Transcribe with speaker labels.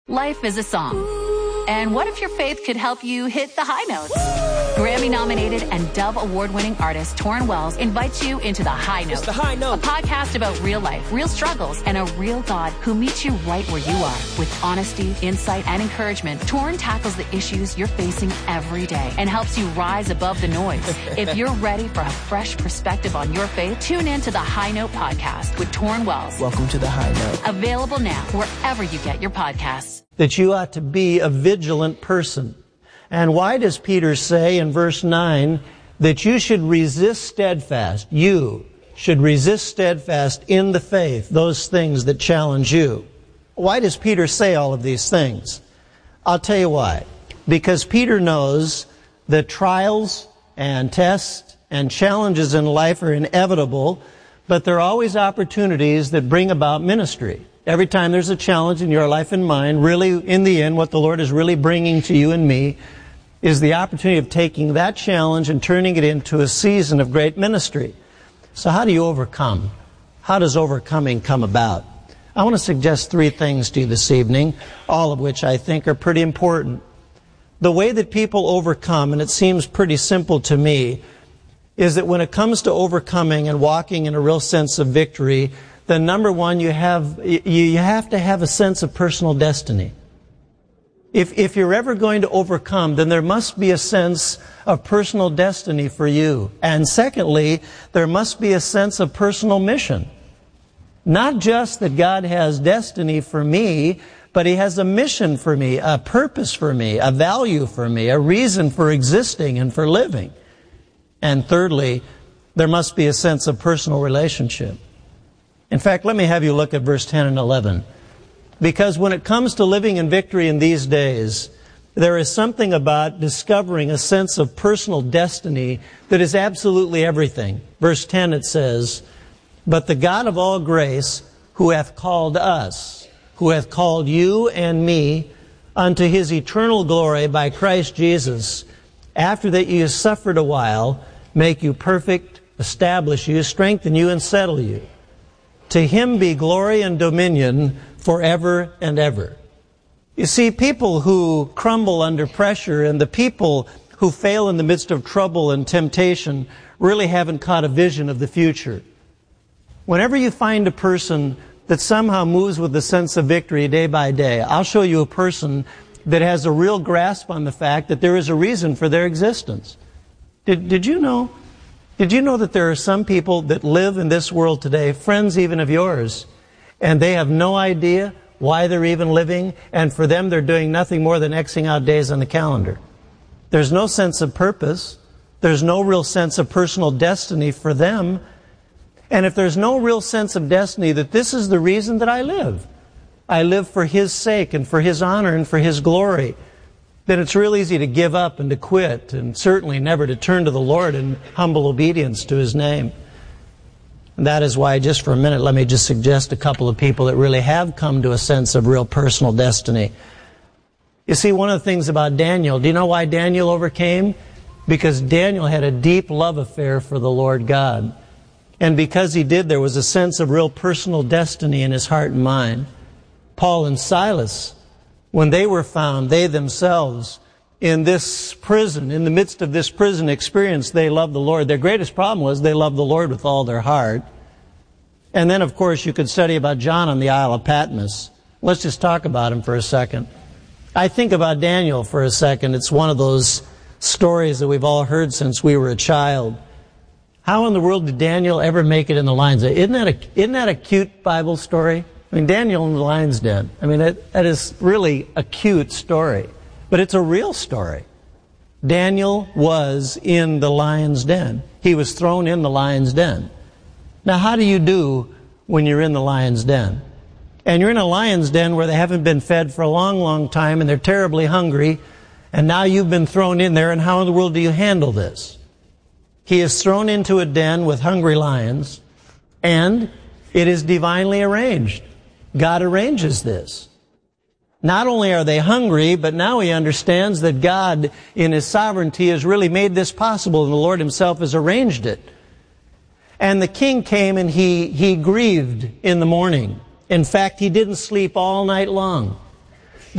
Speaker 1: Life is a song. And what if your faith could help you hit the high notes? Grammy-nominated and Dove Award-winning artist Torrin Wells invites you into The High Note.
Speaker 2: It's The High Note.
Speaker 1: A podcast about real life, real struggles, and a real God who meets you right where you are. With honesty, insight, and encouragement, Torrin tackles the issues you're facing every day and helps you rise above the noise. If you're ready for a fresh perspective on your faith, tune in to The High Note podcast with Torrin Wells.
Speaker 2: Welcome to The High Note.
Speaker 1: Available now wherever you get your podcasts.
Speaker 3: That you ought to be a vigilant person. And why does Peter say in verse 9 that you should resist steadfast? You should resist steadfast in the faith, those things that challenge you. Why does Peter say all of these things? I'll tell you why. Because Peter knows that trials and tests and challenges in life are inevitable, but there are always opportunities that bring about ministry. Every time there's a challenge in your life and mine, really, in the end, what the Lord is really bringing to you and me is the opportunity of taking that challenge and turning it into a season of great ministry. So how do you overcome? How does overcoming come about? I want to suggest 3 things to you this evening, all of which I think are pretty important. The way that people overcome, and it seems pretty simple to me, is that when it comes to overcoming and walking in a real sense of victory, then number one, you have to have a sense of personal destiny. If you're ever going to overcome, then there must be a sense of personal destiny for you. And secondly, there must be a sense of personal mission. Not just that God has destiny for me, but He has a mission for me, a purpose for me, a value for me, a reason for existing and for living. And thirdly, there must be a sense of personal relationship. In fact, let me have you look at verse 10 and 11. Because when it comes to living in victory in these days, there is something about discovering a sense of personal destiny that is absolutely everything. Verse 10 it says, "But the God of all grace, who hath called us, who hath called you and me unto His eternal glory by Christ Jesus, after that ye have suffered a while, make you perfect, establish you, strengthen you, and settle you. To Him be glory and dominion forever and ever." You see, people who crumble under pressure and the people who fail in the midst of trouble and temptation really haven't caught a vision of the future. Whenever you find a person that somehow moves with a sense of victory day by day, I'll show you a person that has a real grasp on the fact that there is a reason for their existence. Did you know? Did you know that there are some people that live in this world today, friends even of yours, and they have no idea why they're even living, and for them they're doing nothing more than Xing out days on the calendar. There's no sense of purpose. There's no real sense of personal destiny for them. And if there's no real sense of destiny that this is the reason that I live for His sake and for His honor and for His glory, then it's real easy to give up and to quit, and certainly never to turn to the Lord in humble obedience to His name. And that is why, just for a minute, let me just suggest a couple of people that really have come to a sense of real personal destiny. You see, one of the things about Daniel, do you know why Daniel overcame? Because Daniel had a deep love affair for the Lord God. And because he did, there was a sense of real personal destiny in his heart and mind. Paul and Silas, when they were found, they themselves, in this prison, in the midst of this prison experience, they loved the Lord. Their greatest problem was they loved the Lord with all their heart. And then, of course, you could study about John on the Isle of Patmos. Let's just talk about him for a second. I think about Daniel for a second. It's one of those stories that we've all heard since we were a child. How in the world did Daniel ever make it in the lion's den? Isn't that a cute Bible story? I mean, Daniel in the lion's den. I mean, that is really a cute story. But it's a real story. Daniel was in the lion's den. He was thrown in the lion's den. Now, how do you do when you're in the lion's den? And you're in a lion's den where they haven't been fed for a long, long time, and they're terribly hungry, and now you've been thrown in there, and how in the world do you handle this? He is thrown into a den with hungry lions, and it is divinely arranged. God arranges this. Not only are they hungry, but now he understands that God, in His sovereignty, has really made this possible, and the Lord Himself has arranged it. And the king came and he grieved in the morning. In fact, he didn't sleep all night long.